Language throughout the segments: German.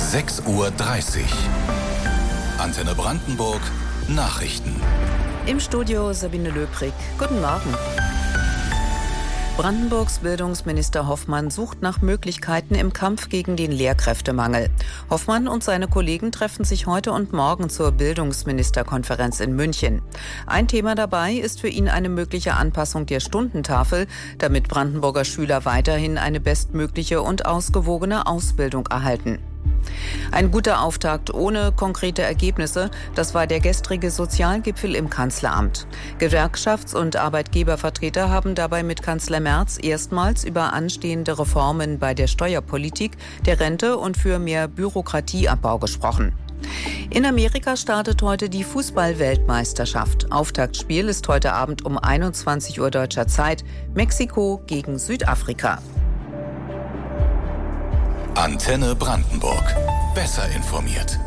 6:30 Uhr. Antenne Brandenburg Nachrichten. Im Studio Sabine Löbrig. Guten Morgen. Brandenburgs Bildungsminister Hoffmann sucht nach Möglichkeiten im Kampf gegen den Lehrkräftemangel. Hoffmann und seine Kollegen treffen sich heute und morgen zur Bildungsministerkonferenz in München. Ein Thema dabei ist für ihn eine mögliche Anpassung der Stundentafel, damit Brandenburger Schüler weiterhin eine bestmögliche und ausgewogene Ausbildung erhalten. Ein guter Auftakt ohne konkrete Ergebnisse, das war der gestrige Sozialgipfel im Kanzleramt. Gewerkschafts- und Arbeitgebervertreter haben dabei mit Kanzler Merz erstmals über anstehende Reformen bei der Steuerpolitik, der Rente und für mehr Bürokratieabbau gesprochen. In Amerika startet heute die Fußball-Weltmeisterschaft. Auftaktspiel ist heute Abend um 21 Uhr deutscher Zeit. Mexiko gegen Südafrika. Antenne Brandenburg. Besser informiert.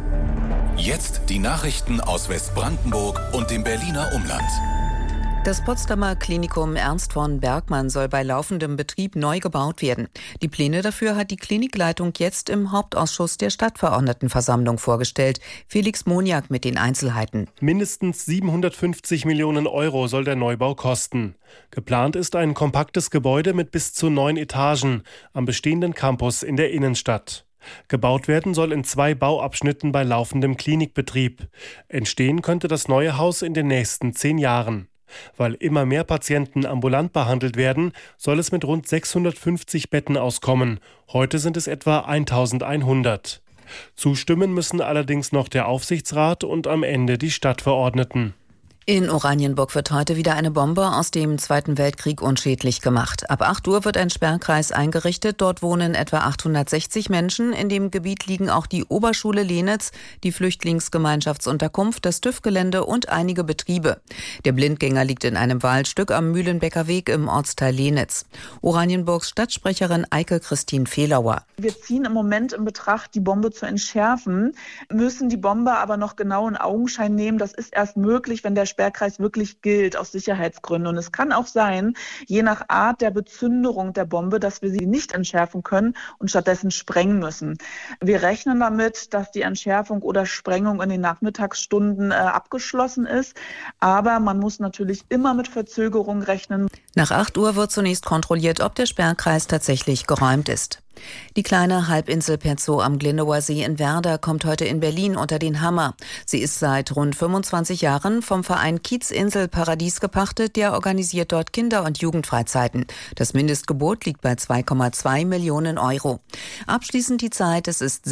Jetzt die Nachrichten aus Westbrandenburg und dem Berliner Umland. Das Potsdamer Klinikum Ernst von Bergmann soll bei laufendem Betrieb neu gebaut werden. Die Pläne dafür hat die Klinikleitung jetzt im Hauptausschuss der Stadtverordnetenversammlung vorgestellt. Felix Moniak mit den Einzelheiten. Mindestens 750 Millionen Euro soll der Neubau kosten. Geplant ist ein kompaktes Gebäude mit bis zu 9 Etagen am bestehenden Campus in der Innenstadt. Gebaut werden soll in 2 Bauabschnitten bei laufendem Klinikbetrieb. Entstehen könnte das neue Haus in den nächsten 10 Jahren. Weil immer mehr Patienten ambulant behandelt werden, soll es mit rund 650 Betten auskommen. Heute sind es etwa 1100. Zustimmen müssen allerdings noch der Aufsichtsrat und am Ende die Stadtverordneten. In Oranienburg wird heute wieder eine Bombe aus dem Zweiten Weltkrieg unschädlich gemacht. Ab 8 Uhr wird ein Sperrkreis eingerichtet. Dort wohnen etwa 860 Menschen. In dem Gebiet liegen auch die Oberschule Lehnitz, die Flüchtlingsgemeinschaftsunterkunft, das TÜV-Gelände und einige Betriebe. Der Blindgänger liegt in einem Waldstück am Mühlenbecker Weg im Ortsteil Lehnitz. Oranienburgs Stadtsprecherin Eike Christine Fehlauer. Wir ziehen im Moment in Betracht, die Bombe zu entschärfen, müssen die Bombe aber noch genau in Augenschein nehmen. Das ist erst möglich, wenn der Sperrkreis wirklich gilt, aus Sicherheitsgründen. Und es kann auch sein, je nach Art der Bezünderung der Bombe, dass wir sie nicht entschärfen können und stattdessen sprengen müssen. Wir rechnen damit, dass die Entschärfung oder Sprengung in den Nachmittagsstunden abgeschlossen ist. Aber man muss natürlich immer mit Verzögerung rechnen. Nach 8 Uhr wird zunächst kontrolliert, ob der Sperrkreis tatsächlich geräumt ist. Die kleine Halbinsel Pezow am Glindower See in Werder kommt heute in Berlin unter den Hammer. Sie ist seit rund 25 Jahren vom Verein Kiezinsel Paradies gepachtet, der organisiert dort Kinder- und Jugendfreizeiten. Das Mindestgebot liegt bei 2,2 Millionen Euro. Abschließend die Zeit, es ist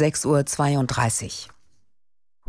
6:32 Uhr.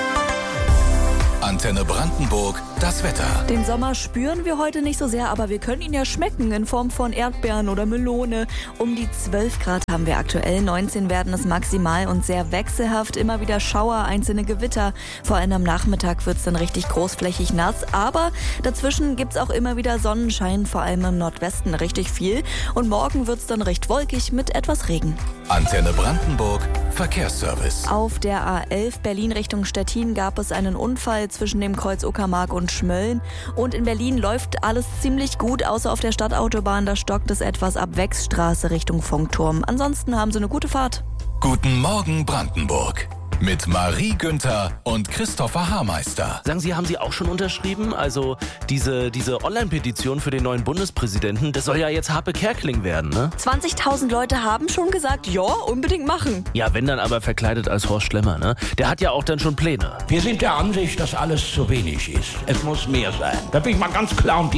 Antenne Brandenburg, das Wetter. Den Sommer spüren wir heute nicht so sehr, aber wir können ihn ja schmecken in Form von Erdbeeren oder Melone. Um die 12 Grad haben wir aktuell, 19 werden es maximal und sehr wechselhaft. Immer wieder Schauer, einzelne Gewitter. Vor allem am Nachmittag wird es dann richtig großflächig nass. Aber dazwischen gibt es auch immer wieder Sonnenschein, vor allem im Nordwesten richtig viel. Und morgen wird es dann recht wolkig mit etwas Regen. Antenne Brandenburg, Verkehrsservice. Auf der A11 Berlin Richtung Stettin gab es einen Unfall zwischen dem Kreuz Uckermark und Schmölln. Und in Berlin läuft alles ziemlich gut, außer auf der Stadtautobahn. Da stockt es etwas ab Wechsstraße Richtung Funkturm. Ansonsten haben sie eine gute Fahrt. Guten Morgen Brandenburg. Mit Marie Günther und Christopher Haarmeister. Sagen Sie, haben Sie auch schon unterschrieben? Also diese Online-Petition für den neuen Bundespräsidenten, das soll ja jetzt Harpe Kerkeling werden, ne? 20.000 Leute haben schon gesagt, ja, unbedingt machen. Ja, wenn dann aber verkleidet als Horst Schlemmer, ne? Der hat ja auch dann schon Pläne. Wir sind der Ansicht, dass alles zu wenig ist. Es muss mehr sein. Da bin ich mal ganz klar und